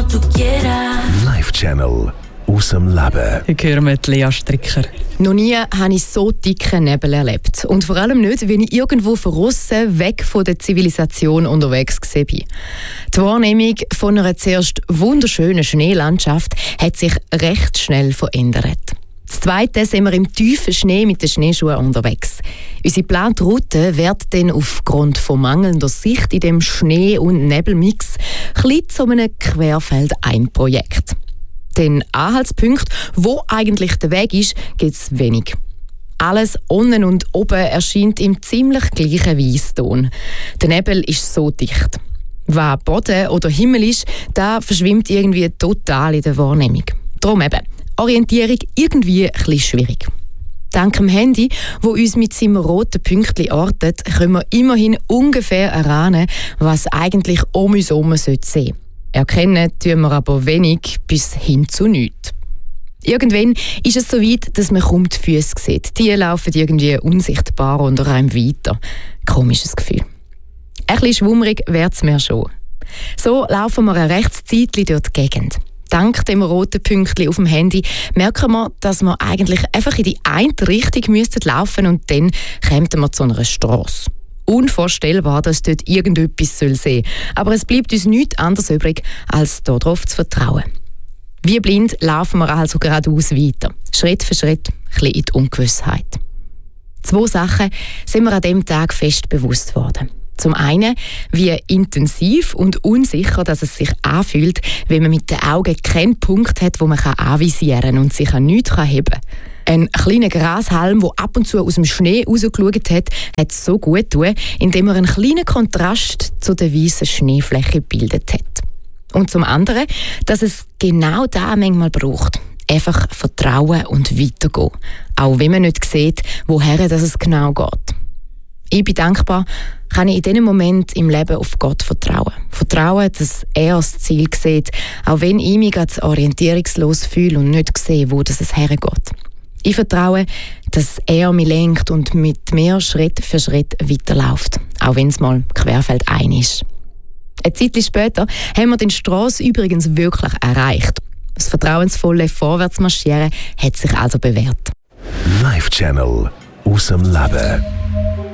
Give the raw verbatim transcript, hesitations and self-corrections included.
tú quieras. Live Channel aus dem Leben. Ich höre mit Lea Stricker. Noch nie habe ich so dicken Nebel erlebt. Und vor allem nicht, wenn ich irgendwo von aussen weg von der Zivilisation unterwegs war. Die Wahrnehmung von einer zuerst wunderschönen Schneelandschaft hat sich recht schnell verändert. Das Zweite sind wir im tiefen Schnee mit den Schneeschuhen unterwegs. Unsere geplante Route wird dann aufgrund von mangelnder Sicht in dem Schnee- und Nebelmix klein zu einem Querfeldein-Projekt. Den Anhaltspunkt, wo eigentlich der Weg ist, gibt es wenig. Alles unten und oben erscheint im ziemlich gleichen Weisston. Der Nebel ist so dicht. Was Boden oder Himmel ist, das verschwimmt irgendwie total in der Wahrnehmung. Darum eben, Orientierung irgendwie ein bisschen schwierig. Dank dem Handy, wo uns mit seinem roten Pünktchen ortet, können wir immerhin ungefähr erahnen, was eigentlich um uns herum sehen sollte. Erkennen tun wir aber wenig bis hin zu nichts. Irgendwann ist es so weit, dass man kaum die Füße sieht. Die laufen irgendwie unsichtbar unter einem weiter. Komisches Gefühl. Ein bisschen schwummerig wird es mir schon. So laufen wir ein rechtes Zeitchen durch die Gegend. Dank dem roten Pünktchen auf dem Handy merken wir, dass wir eigentlich einfach in die eine Richtung müssten laufen und dann kämen wir zu einer Strasse. Unvorstellbar, dass dort irgendetwas sein soll. Aber es bleibt uns nichts anderes übrig, als darauf zu vertrauen. Wie blind laufen wir also geradeaus weiter. Schritt für Schritt, ein bisschen in die Ungewissheit. Zwei Sachen sind mir an diesem Tag fest bewusst worden. Zum einen, wie intensiv und unsicher dass es sich anfühlt, wenn man mit den Augen keinen Punkt hat, wo man anvisieren kann und sich an nichts heben kann. Ein kleiner Grashalm, der ab und zu aus dem Schnee rausgeschaut hat, hat es so gut getan, indem er einen kleinen Kontrast zu der weißen Schneefläche gebildet hat. Und zum anderen, dass es genau da manchmal braucht. Einfach vertrauen und weitergehen. Auch wenn man nicht sieht, woher dass es genau geht. Ich bin dankbar, kann ich in diesem Moment im Leben auf Gott vertrauen. Vertrauen, dass er das Ziel sieht, auch wenn ich mich ganz orientierungslos fühle und nicht sehe, wo es hergeht. Ich vertraue, dass er mich lenkt und mit mir Schritt für Schritt weiterläuft, auch wenn es mal querfeldein ist. Eine Zeit später haben wir die Strasse übrigens wirklich erreicht. Das vertrauensvolle Vorwärtsmarschieren hat sich also bewährt. Live Channel aus dem Leben.